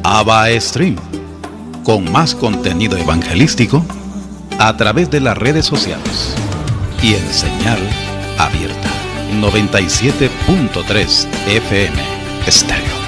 ABA Stream, con más contenido evangelístico a través de las redes sociales y en señal abierta. 97.3 FM Estéreo.